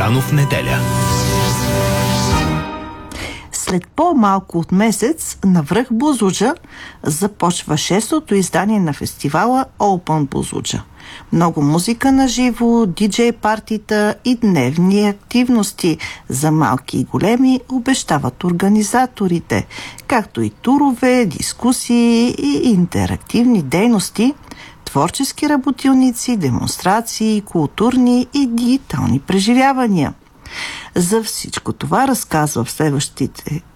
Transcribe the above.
Рано в неделя. След по-малко от месец навръх Бузлуджа започва 6-то издание на фестивала Open Бузлуджа. Много музика на живо, диджей партита и дневни активности за малки и големи обещават организаторите, както и турове, дискусии и интерактивни дейности, творчески работилници, демонстрации, културни и дигитални преживявания. За всичко това разказва в следващите